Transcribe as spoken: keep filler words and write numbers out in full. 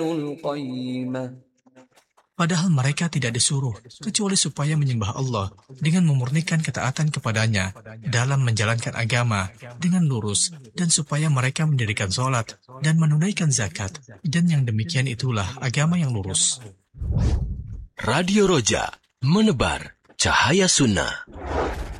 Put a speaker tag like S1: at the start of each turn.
S1: القيمة.
S2: Padahal mereka tidak disuruh, kecuali supaya menyembah Allah dengan memurnikan ketaatan kepadanya dalam menjalankan agama dengan lurus, dan supaya mereka mendirikan sholat dan menunaikan zakat, dan yang demikian itulah agama yang lurus.
S3: Radio Roja, menebar cahaya sunnah.